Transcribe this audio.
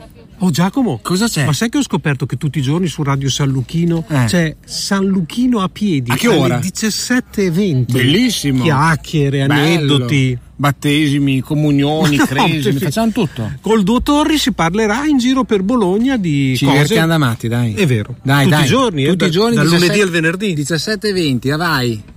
Oh Giacomo, cosa c'è? Ma sai che ho scoperto che tutti i giorni su Radio San Luchino c'è San Luchino a piedi? A che ora? Alle 17:20. Bellissimo. Chiacchiere, aneddoti. Battesimi, comunioni, cresimi, facciamo tutto. Col Duo Torri si parlerà in giro per Bologna di ci cose. Ci divertiamo da matti, dai. È vero. Dai, tutti i giorni, tutti i giorni, dal 17, lunedì al venerdì. 17:20, vai.